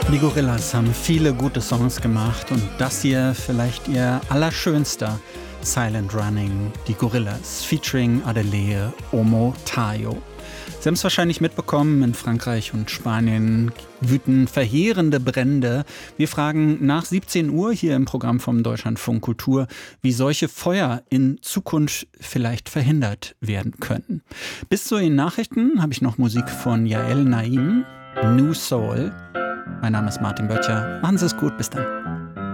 Die Gorillaz haben viele gute Songs gemacht und das hier vielleicht ihr allerschönster, Silent Running, die Gorillaz, featuring Adeleye Omotayo. Sie haben es wahrscheinlich mitbekommen, in Frankreich und Spanien wüten verheerende Brände. Wir fragen nach 17 Uhr hier im Programm vom Deutschlandfunk Kultur, wie solche Feuer in Zukunft vielleicht verhindert werden können. Bis zu den Nachrichten habe ich noch Musik von Yael Naim, New Soul. Mein Name ist Martin Böttcher. Machen Sie es gut, bis dann.